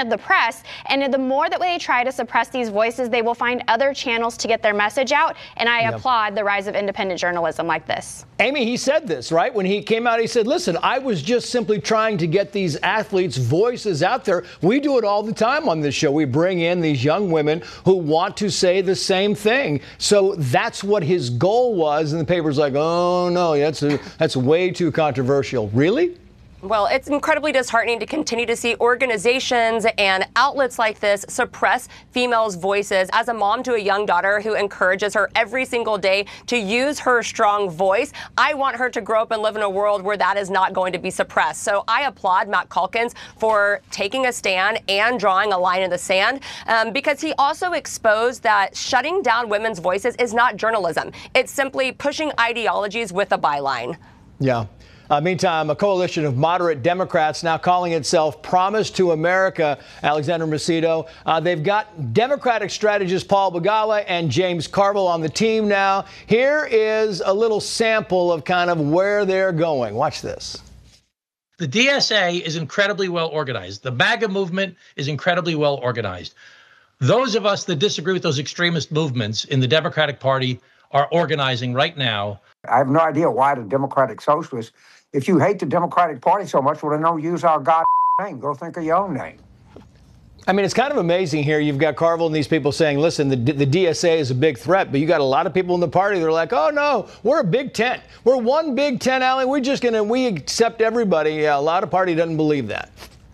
of the press. And the more that they try to suppress these voices, they will find other channels to get their message out. And I applaud the rise of independent journalism like this. Amy, he said this, right? When he came out, he said, listen, I was just simply trying to get these athletes' voices out there. We do it all the time on this show. We bring in these young women who want to say the same thing. So that's what his goal was. And the paper's like, oh, no, that's way too controversial. Really? Well, it's incredibly disheartening to continue to see organizations and outlets like this suppress females' voices. As a mom to a young daughter who encourages her every single day to use her strong voice, I want her to grow up and live in a world where that is not going to be suppressed. So I applaud Matt Calkins for taking a stand and drawing a line in the sand, because he also exposed that shutting down women's voices is not journalism. It's simply pushing ideologies with a byline. Yeah. Meantime, a coalition of moderate Democrats now calling itself Promise to America, Alexander Macedo. They've got Democratic strategist Paul Begala and James Carville on the team now. Here is a little sample of kind of where they're going. Watch this. The DSA is incredibly well organized. The MAGA movement is incredibly well organized. Those of us that disagree with those extremist movements in the Democratic Party are organizing right now. I have no idea why the Democratic Socialists, if you hate the Democratic Party so much, well, then don't use our God name. Go think of your own name. I mean, it's kind of amazing here. You've got Carville and these people saying, listen, the DSA is a big threat, but you got a lot of people in the party that are like, oh, no, we're a big tent. We're one big tent, Allie. We accept everybody. Yeah, a lot of party doesn't believe that.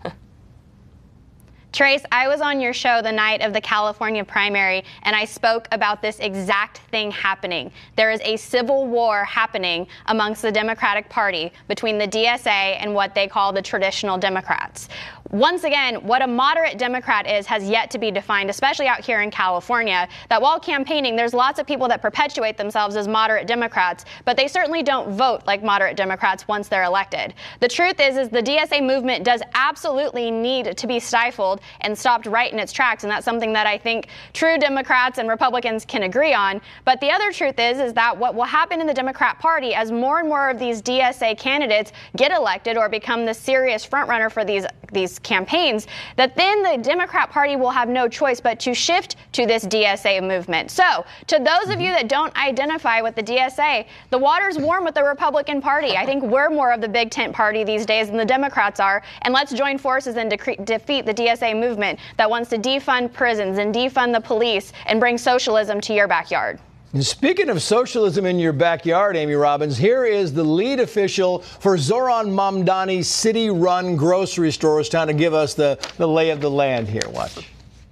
Trace, I was on your show the night of the California primary, and I spoke about this exact thing happening. There is a civil war happening amongst the Democratic Party between the DSA and what they call the traditional Democrats. Once again, what a moderate Democrat is has yet to be defined, especially out here in California, that while campaigning, there's lots of people that perpetuate themselves as moderate Democrats, but they certainly don't vote like moderate Democrats once they're elected. The truth is the DSA movement does absolutely need to be stifled and stopped right in its tracks, and that's something that I think true Democrats and Republicans can agree on. But the other truth is that what will happen in the Democrat Party as more and more of these DSA candidates get elected or become the serious frontrunner for these campaigns, that then the Democrat Party will have no choice but to shift to this DSA movement. So, to those of you that don't identify with the DSA, the water's warm with the Republican Party. I think we're more of the big tent party these days than the Democrats are, and let's join forces and defeat the DSA movement that wants to defund prisons and defund the police and bring socialism to your backyard. And speaking of socialism in your backyard, Amy Robbins, here is the lead official for Zohran Mamdani's city-run grocery stores trying to give us the lay of the land here. Watch.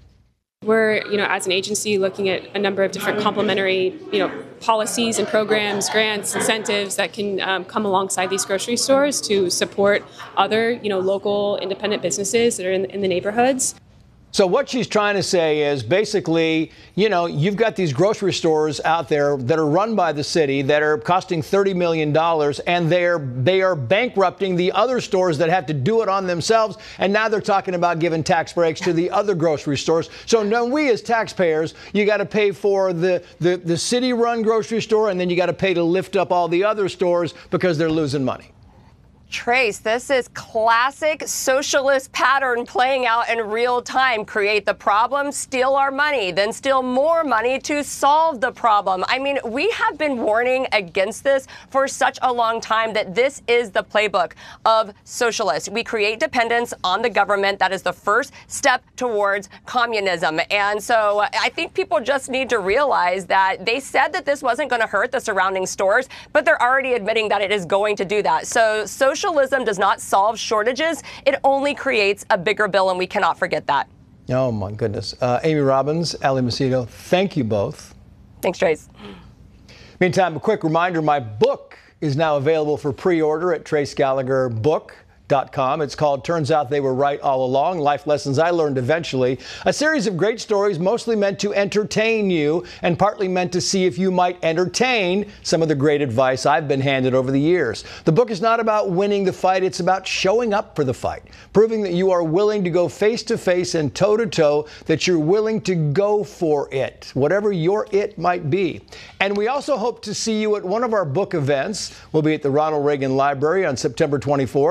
We're, as an agency looking at a number of different complementary, policies and programs, grants, incentives that can come alongside these grocery stores to support other, local independent businesses that are in the neighborhoods. So what she's trying to say is basically, you've got these grocery stores out there that are run by the city that are costing $30 million, and they are bankrupting the other stores that have to do it on themselves. And now they're talking about giving tax breaks to the other grocery stores. So now we as taxpayers, you got to pay for the city-run grocery store, and then you got to pay to lift up all the other stores because they're losing money. Trace, this is classic socialist pattern playing out in real time. Create the problem, steal our money, then steal more money to solve the problem. I mean, we have been warning against this for such a long time that this is the playbook of socialists. We create dependence on the government. That is the first step towards communism. And so I think people just need to realize that they said that this wasn't going to hurt the surrounding stores, but they're already admitting that it is going to do that. So socialism does not solve shortages. It only creates a bigger bill, and we cannot forget that. Oh, my goodness. Amy Robbins, Allie Macedo, thank you both. Thanks, Trace. Meantime, a quick reminder, my book is now available for pre-order at TraceGallagherBook.com. It's called Turns Out They Were Right All Along, Life Lessons I Learned Eventually. A series of great stories mostly meant to entertain you and partly meant to see if you might entertain some of the great advice I've been handed over the years. The book is not about winning the fight. It's about showing up for the fight, proving that you are willing to go face to face and toe to toe, that you're willing to go for it, whatever your it might be. And we also hope to see you at one of our book events. We'll be at the Ronald Reagan Library on September 24th, the Village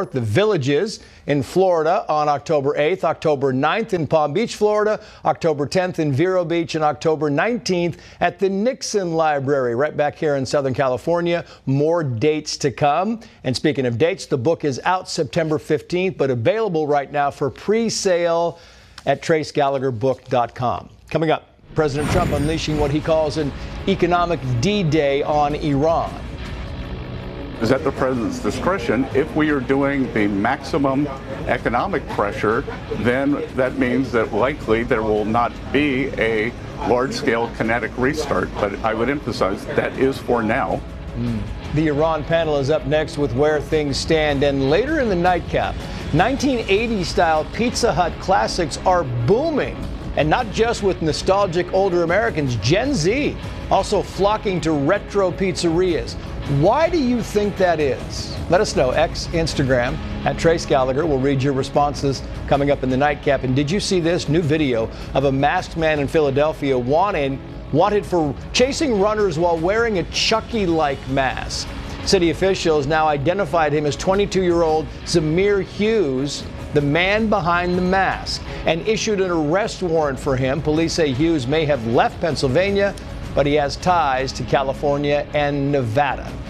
Villages in Florida on October 8th, October 9th in Palm Beach, Florida, October 10th in Vero Beach, and October 19th at the Nixon Library right back here in Southern California. More dates to come. And speaking of dates, the book is out September 15th, but available right now for pre-sale at TraceGallagherBook.com. Coming up, President Trump unleashing what he calls an economic D-Day on Iran. Is at the president's discretion. If we are doing the maximum economic pressure, then that means that likely there will not be a large-scale kinetic restart. But I would emphasize that is for now. The Iran panel is up next with where things stand. And later in the nightcap, 1980s-style Pizza Hut classics are booming. And not just with nostalgic older Americans, Gen Z also flocking to retro pizzerias. Why do you think that is? Let us know. X, Instagram, at Trace Gallagher. We'll read your responses coming up in the nightcap. And did you see this new video of a masked man in Philadelphia wanted for chasing runners while wearing a Chucky-like mask? City officials now identified him as 22-year-old Zamir Hughes, the man behind the mask, and issued an arrest warrant for him. Police say Hughes may have left Pennsylvania, but he has ties to California and Nevada.